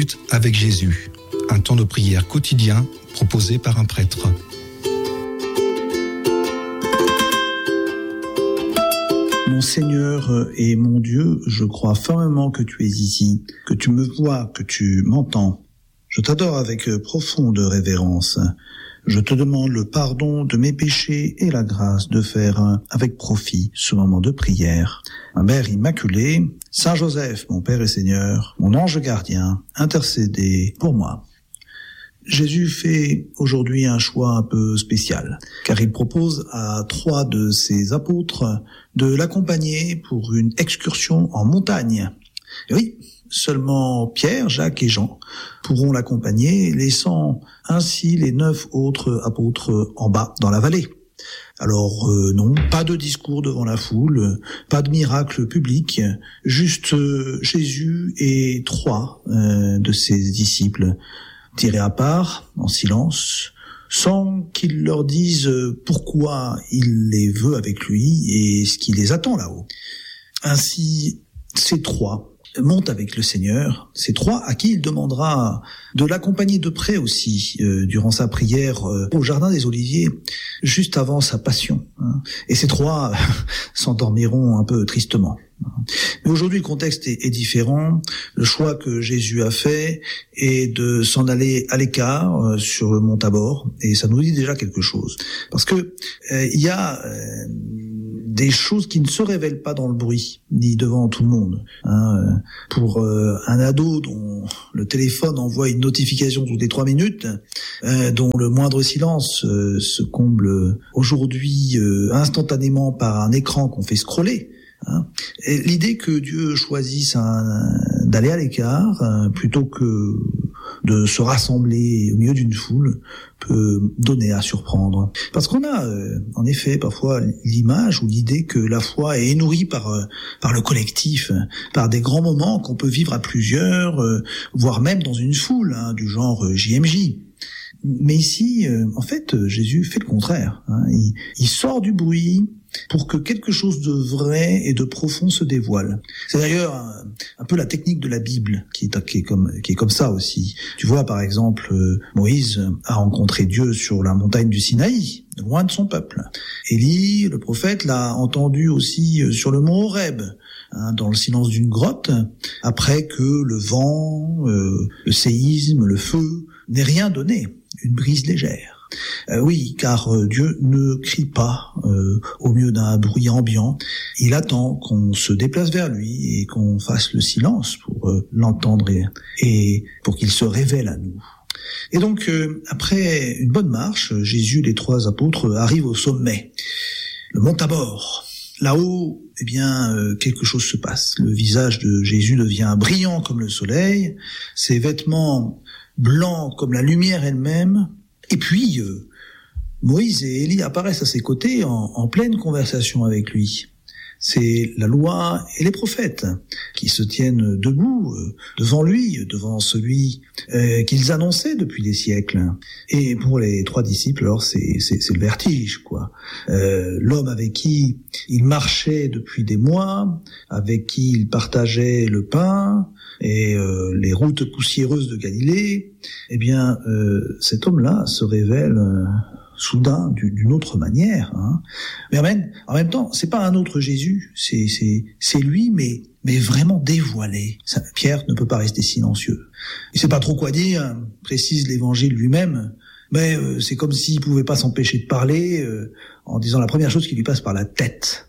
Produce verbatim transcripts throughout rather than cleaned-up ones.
minutes avec Jésus, un temps de prière quotidien proposé par un prêtre. Mon Seigneur et mon Dieu, je crois fermement que tu es ici, que tu me vois, que tu m'entends. Je t'adore avec profonde révérence. Je te demande le pardon de mes péchés et la grâce de faire avec profit ce moment de prière. Ma Mère Immaculée, Saint Joseph, mon Père et Seigneur, mon ange gardien, intercédez pour moi. Jésus fait aujourd'hui un choix un peu spécial, car il propose à trois de ses apôtres de l'accompagner pour une excursion en montagne. Et oui, seulement Pierre, Jacques et Jean pourront l'accompagner, laissant ainsi les neuf autres apôtres en bas dans la vallée. Alors euh, non, pas de discours devant la foule, pas de miracle public, juste euh, Jésus et trois euh, de ses disciples tirés à part, en silence, sans qu'il leur dise pourquoi il les veut avec lui et ce qui les attend là-haut. Ainsi, ces trois montent avec le Seigneur, ces trois à qui il demandera de l'accompagner de près aussi euh, durant sa prière euh, au Jardin des Oliviers, juste avant sa passion. Hein. Et ces trois s'endormiront un peu tristement. Mais aujourd'hui, le contexte est, est différent. Le choix que Jésus a fait est de s'en aller à l'écart euh, sur le mont Tabor, et ça nous dit déjà quelque chose. Parce que euh, il y a euh, des choses qui ne se révèlent pas dans le bruit, ni devant tout le monde. Hein. Pour euh, un ado dont le téléphone envoie une notification toutes les trois minutes, euh, dont le moindre silence euh, se comble aujourd'hui euh, instantanément par un écran qu'on fait scroller, hein. Et l'idée que Dieu choisisse un, d'aller à l'écart hein, plutôt que de se rassembler au milieu d'une foule peut donner à surprendre. Parce qu'on a euh, en effet parfois l'image ou l'idée que la foi est nourrie par euh, par le collectif, par des grands moments qu'on peut vivre à plusieurs, euh, voire même dans une foule hein, du genre euh, J M J. Mais ici, euh, en fait, Jésus fait le contraire. Hein. Il, il sort du bruit pour que quelque chose de vrai et de profond se dévoile. C'est d'ailleurs un, un peu la technique de la Bible qui est, qui est comme qui est comme ça aussi. Tu vois, par exemple, euh, Moïse a rencontré Dieu sur la montagne du Sinaï, loin de son peuple. Élie, le prophète, l'a entendu aussi sur le mont Horeb, hein, dans le silence d'une grotte, après que le vent, euh, le séisme, le feu n'aient rien donné, une brise légère. Euh, oui, car euh, Dieu ne crie pas euh, au milieu d'un bruit ambiant. Il attend qu'on se déplace vers lui et qu'on fasse le silence pour euh, l'entendre et, et pour qu'il se révèle à nous. Et donc, euh, après une bonne marche, Jésus et les trois apôtres arrivent au sommet, le mont Tabor. Là-haut, eh bien, euh, quelque chose se passe. Le visage de Jésus devient brillant comme le soleil, ses vêtements blancs comme la lumière elle-même. Et puis, euh, Moïse et Élie apparaissent à ses côtés en, en pleine conversation avec lui. C'est la loi et les prophètes qui se tiennent debout euh, devant lui, devant celui euh, qu'ils annonçaient depuis des siècles. Et pour les trois disciples, alors c'est, c'est, c'est le vertige, quoi. Euh, l'homme avec qui il marchait depuis des mois, avec qui il partageait le pain et euh, les routes poussiéreuses de Galilée, eh bien, euh, cet homme-là se révèle euh, soudain d'une autre manière. Hein. Mais en même, en même temps, c'est pas un autre Jésus, c'est, c'est, c'est lui, mais, mais vraiment dévoilé. Ça, Pierre ne peut pas rester silencieux. Il sait pas trop quoi dire, précise l'Évangile lui-même. Mais euh, c'est comme s'il pouvait pas s'empêcher de parler euh, en disant la première chose qui lui passe par la tête.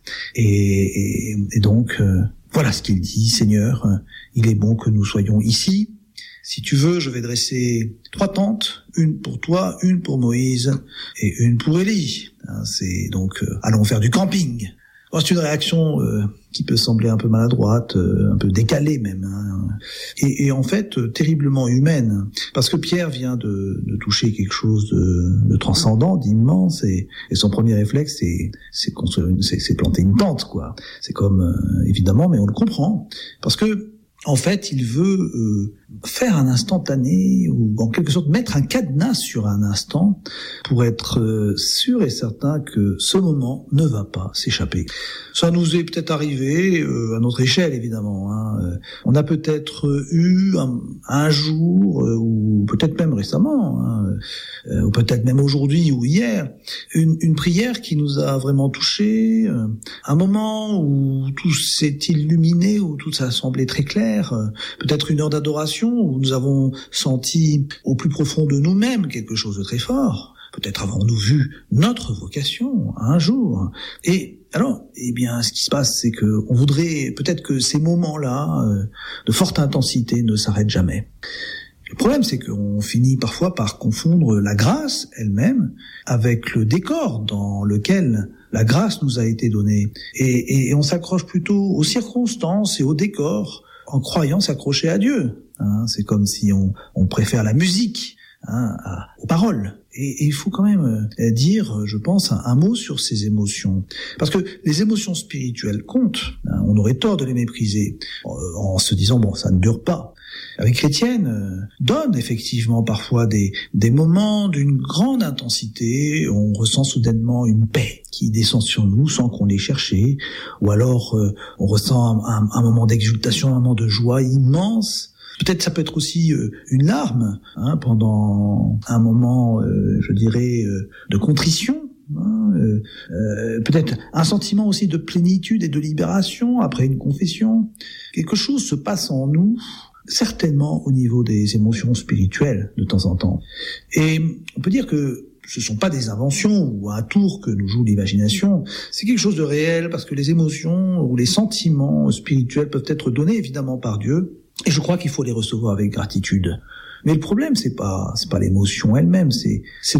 Et, et, et donc, euh, voilà ce qu'il dit, Seigneur, euh, il est bon que nous soyons ici. Si tu veux, je vais dresser trois tentes, une pour toi, une pour Moïse et une pour Élie. Hein, c'est donc, euh, allons faire du camping. Bon, c'est une réaction euh, qui peut sembler un peu maladroite, euh, un peu décalée même, hein, et, et en fait euh, terriblement humaine, parce que Pierre vient de, de toucher quelque chose de, de transcendant, d'immense, et, et son premier réflexe, c'est, c'est, construire une, c'est, c'est planter une tente, quoi. C'est comme, euh, évidemment, mais on le comprend, parce que En fait, il veut euh, faire un instantané ou en quelque sorte mettre un cadenas sur un instant pour être euh, sûr et certain que ce moment ne va pas s'échapper. Ça nous est peut-être arrivé euh, à notre échelle, évidemment. Hein. Euh, on a peut-être eu un, un jour euh, ou peut-être même récemment, hein, euh, ou peut-être même aujourd'hui ou hier, une, une prière qui nous a vraiment touchés, euh, un moment où tout s'est illuminé, où tout ça semblait très clair. Peut-être une heure d'adoration où nous avons senti au plus profond de nous-mêmes quelque chose de très fort. Peut-être avons-nous vu notre vocation un jour. Et alors, eh bien, ce qui se passe, c'est que on voudrait peut-être que ces moments-là euh, de forte intensité ne s'arrêtent jamais. Le problème, c'est qu'on finit parfois par confondre la grâce elle-même avec le décor dans lequel la grâce nous a été donnée. Et, et on s'accroche plutôt aux circonstances et au décor en croyant s'accrocher à Dieu. Hein, c'est comme si on, on préfère la musique hein, à, aux paroles. Et, et il faut quand même euh, dire, je pense, un, un mot sur ces émotions. Parce que les émotions spirituelles comptent. Hein, on aurait tort de les mépriser en, en se disant, bon, ça ne dure pas. La vie chrétienne euh, donne effectivement parfois des, des moments d'une grande intensité. On ressent soudainement une paix qui descend sur nous sans qu'on l'ait cherché. Ou alors euh, on ressent un, un, un moment d'exultation, un moment de joie immense. Peut-être ça peut être aussi euh, une larme hein, pendant un moment, euh, je dirais, euh, de contrition. Hein, euh, euh, peut-être un sentiment aussi de plénitude et de libération après une confession. Quelque chose se passe en nous, certainement au niveau des émotions spirituelles de temps en temps. Et on peut dire que ce sont pas des inventions ou un tour que nous joue l'imagination, c'est quelque chose de réel parce que les émotions ou les sentiments spirituels peuvent être donnés évidemment par Dieu. Et je crois qu'il faut les recevoir avec gratitude. Mais le problème, c'est pas, c'est pas l'émotion elle-même, c'est, c'est